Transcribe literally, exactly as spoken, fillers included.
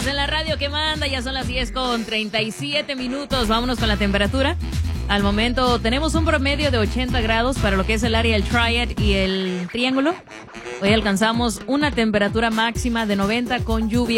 Estamos en la radio que manda, ya son las diez con treinta y siete minutos. Vámonos con la temperatura. Al momento tenemos un promedio de ochenta grados para lo que es el área del Triad y el Triángulo. Hoy alcanzamos una temperatura máxima de noventa con lluvia.